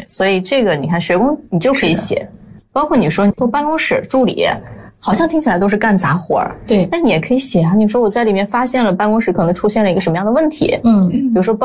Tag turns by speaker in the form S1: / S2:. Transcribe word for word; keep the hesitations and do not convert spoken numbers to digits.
S1: 所以这个你看学工你就可以写，包括你说做办公室助理，好像听起来都是干杂活儿，
S2: 对，
S1: 那你也可以写啊。你说我在里面发现了办公室可能出现了一个什么样的问题，
S2: 嗯，
S1: 比如说